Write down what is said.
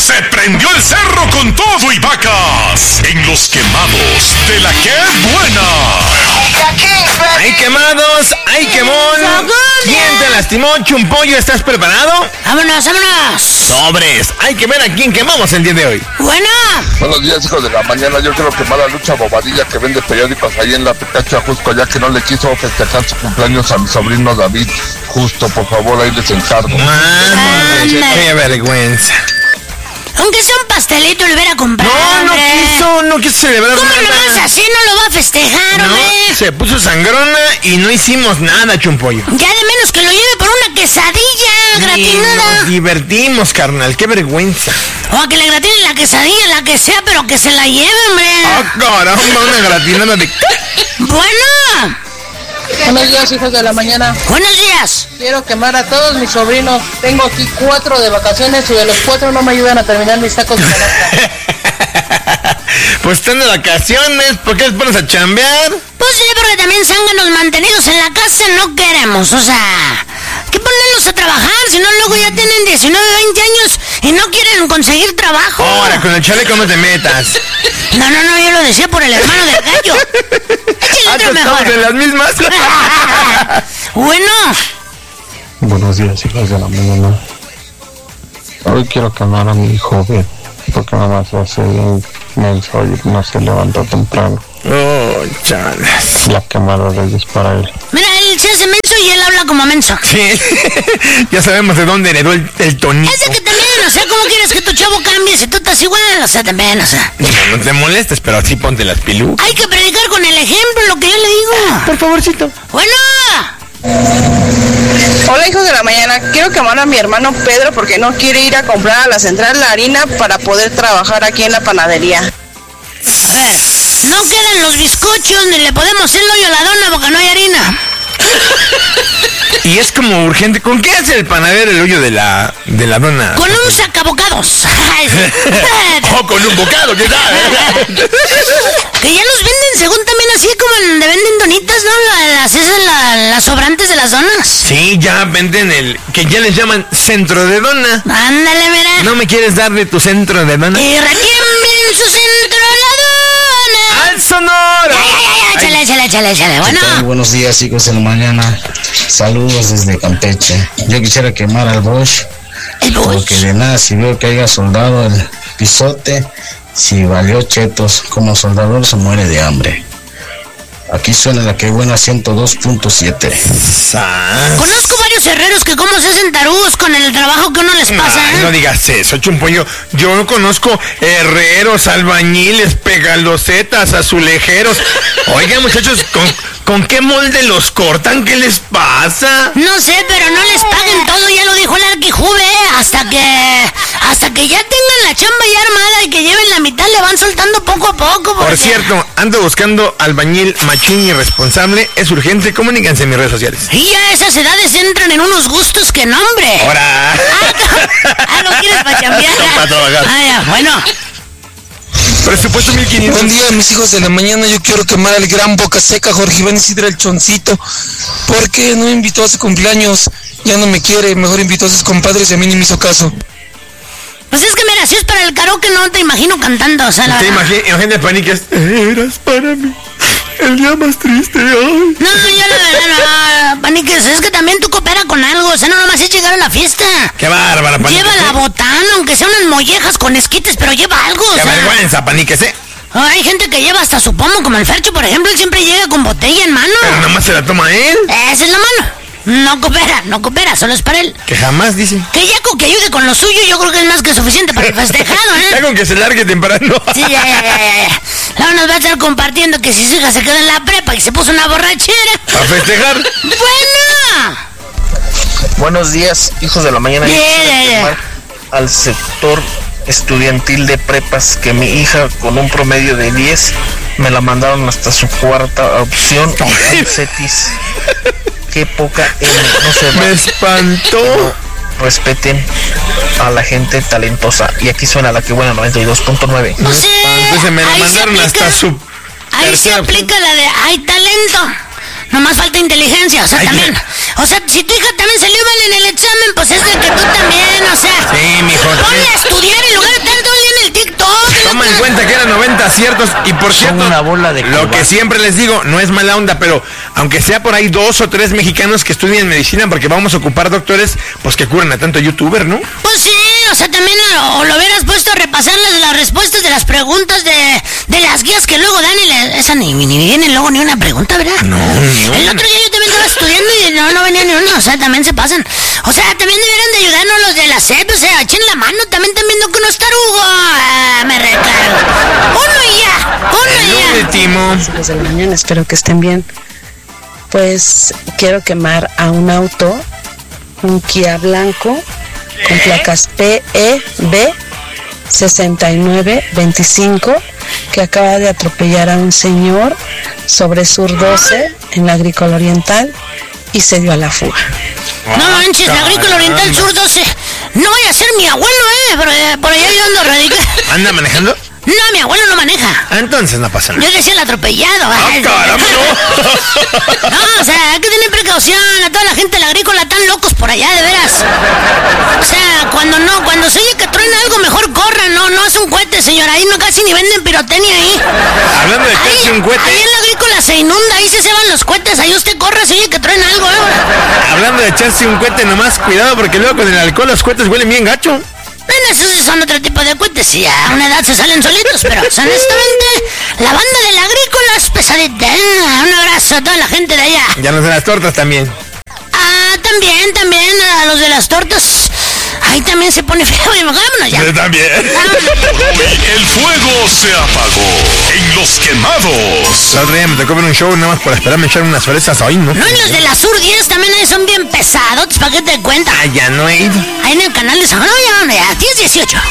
Se prendió el cerro con todo y vacas en los quemados de la que buena. ¡Ay, quemados! ¡Ay, quemón! ¿Quién te lastimó, Chumpollo? ¿Estás preparado? ¡Vámonos, vámonos! ¡Sobres! Hay que ver a quién quemamos el día de hoy. ¡Bueno! Buenos días, hijos de la mañana. Yo quiero quemar a Lucha Bobadilla, que vende periódicos ahí en la Picacho Ajusco, ya que no le quiso festejar su cumpleaños a mi sobrino David. Justo, por favor, ahí les encargo. ¡Qué vergüenza! Aunque sea un pastelito, le hubiera comprado. No quiso celebrar ¿Cómo nada. nomás así no lo va a festejar, No, hombre? se puso sangrona y no hicimos nada, Chumpollo. Ya de menos que lo lleve por una quesadilla gratinada. Nos divertimos, carnal, qué vergüenza. O a que le gratinen la quesadilla, la que sea, pero que se la lleve, hombre. ¡Ah, caramba! Una gratinada de... Bueno. Buenos días, hijos de la mañana. Buenos días. Quiero quemar a todos mis sobrinos. Tengo aquí 4 de vacaciones y de los 4 no me ayudan a terminar mis tacos de canasta. Pues están de vacaciones, ¿por qué les pones a chambear? Pues sí, porque también zánganos mantenidos en la casa no queremos, o sea... ¿Qué ponerlos a trabajar? Si no, luego ya tienen 19, 20 años y no quieren conseguir trabajo. Ahora, con el chaleco no te metas. No, yo lo decía por el hermano del gallo. Échale otro mejor. ¿Estamos en las mismas? Bueno. Buenos días, hijos de la mañana. Hoy quiero quemar a mi joven, porque nada más hace bien menso y no se levantó temprano. Oh, chalas. La quemada de ellos para él. Mira, él se hace menso y él habla como menso. Sí, ya sabemos de dónde heredó el tonito. Es de que también, o sea, ¿cómo quieres que tu chavo cambie si tú estás igual? O sea, también, o sea... No te molestes, pero así ponte las pilucas. Hay que predicar con el ejemplo, lo que yo le digo. Por favorcito. Bueno. Hola, hijos de la mañana. Quiero quemar a mi hermano Pedro porque no quiere ir a comprar a la central la harina para poder trabajar aquí en la panadería. A ver, no quedan los bizcochos ni le podemos hacer el hoyo a la dona porque no hay harina. Y es como urgente. ¿Con qué hace el panadero el hoyo de la dona? Con un sacabocados. O con un bocado, ¿qué tal? Que ya los venden según también así como donde venden donitas, ¿no? Las sobrantes de las donas. Sí, ya venden que ya les llaman centro de dona. Ándale, mira. ¿No me quieres dar de tu centro de dona? Y retiemblen su centro la dona. ¡Al Sonora! Échale. Bueno. Buenos días, chicos de la mañana. Saludos desde Campeche. Yo quisiera quemar al Bosch. Porque de nada sirvió que haya soldado el pisote si valió chetos. Como soldador se muere de hambre. Aquí suena la que buena 102.7. Conozco varios herreros que como se hacen tarugos con el trabajo que uno les pasa. No digas eso, Chumpollo. Yo no conozco herreros, albañiles, pegalosetas, azulejeros. Oigan, muchachos, ¿con qué molde los cortan? ¿Qué les pasa? No sé, pero no les paguen todo, ya lo dijo el Arquijuve, hasta que ya tengan la chamba ya armada y que lleven la mitad, le van soltando poco a poco. Por cierto, ando buscando albañil machín y responsable. Es urgente, comuníquense en mis redes sociales. Y ya esas edades entran en unos gustos que no, hombre. ¡Ahora! ¿No quieres para chambear? No, para trabajar. Ya, bueno. Presupuesto 1500. Buen día, mis hijos de la mañana. Yo quiero quemar al gran boca seca Jorge Iván Isidro el Choncito, porque no me invitó a su cumpleaños, ya no me quiere, mejor invitó a sus compadres y a mí ni me hizo caso. Pues es que mira, si es para el karaoke no te imagino cantando, o sea, la Te imaginas, Paniques, eras para mí el día más triste hoy. No, yo la verdad no, Paniques, es que también tú coopera con algo, o sea, no nomás es llegar a la fiesta. Qué bárbara, Paniques. Lleva la botana, aunque sea unas mollejas con esquites, pero lleva algo, Qué vergüenza, Paniques, Hay gente que lleva hasta su pomo, como el Fercho, por ejemplo, él siempre llega con botella en mano. Pero nomás se la toma él. Esa es la mano. No coopera, solo es para él. Que jamás dice. Que ya con que ayude con lo suyo, yo creo que es más que suficiente para el festejado, Ya con que se largue temprano. Sí, ya. Luego nos va a estar compartiendo que si su hija se quedó en la prepa y se puso una borrachera. ¿A festejar? ¡Bueno! Buenos días, hijos de la mañana. Al sector estudiantil de prepas, que mi hija con un promedio de 10 me la mandaron hasta su cuarta opción en CETIS. Qué poca no se va. Me espantó. Respeten a la gente talentosa. Y aquí suena la que buena 92.9. No sé. Entonces me la mandaron hasta su... Ahí se aplica la de hay talento. Nomás falta inteligencia, o sea, también. O sea, si tu hija también salió mal en el examen, pues es de que tú también, o sea. Sí, mijo. Ponle a estudiar en lugar de cuenta que eran 90 aciertos. Y por cierto, una bola de lo que siempre les digo, no es mala onda, pero aunque sea por ahí 2 o 3 mexicanos que estudian medicina, porque vamos a ocupar doctores, pues que curen a tanto youtuber, ¿no? Pues sí, o sea, también o lo hubieras puesto a repasar las respuestas de las preguntas de las guías que luego dan y esa ni viene luego ni una pregunta, ¿verdad? No. El otro día yo también estaba estudiando y no venía ni una, o sea, también se pasan. O sea, también deberían de ayudarnos los de la SEP, o sea, echen la mano, también están viendo que uno es tarugo. Me recargo. Uno ya. Último. Hijos de la mañana, espero que estén bien. Pues quiero quemar a un auto, un Kia blanco, con placas PEB 6925, que acaba de atropellar a un señor sobre Sur 12 en la Agrícola Oriental y se dio a la fuga. No manches, la Agrícola Oriental Sur 12. No vaya a ser mi abuelo, por allá yo ando radical. ¿Anda manejando? No, mi abuelo no maneja. Entonces no pasa nada. Yo decía el atropellado. ¡Caramba! No, o sea, hay que tener precaución. A toda la gente de la Agrícola tan locos por allá, de veras. O sea, cuando se oye que truena algo, mejor corran. No es un cohete, señora. Ahí no casi ni venden pirotecnia ahí. Hablando de casi un cohete. Ahí en la Agrícola se inunda, ahí se ceban los cohetes. Ahí usted corre, se oye que truena algo, Hablando de echarse un cohete, nomás cuidado porque luego con el alcohol los cohetes huelen bien gacho. Bueno, esos son otro tipo de cohetes y a una edad se salen solitos, pero honestamente, la banda de la Agrícola es pesadita. Un abrazo a toda la gente de allá. Ya los de las tortas también. También, a los de las tortas. Ahí también se pone feo, vámonos ya. Yo también. El fuego se apagó en Los Quemados. La otra día me tocó ver un show nada más por esperarme echar unas fresas hoy, ¿no? No, y los de la Sur 10 también ahí son bien pesados, ¿para qué te cuentas? Ya no he ido. Ahí en el canal de San Juan, ya, 10-18.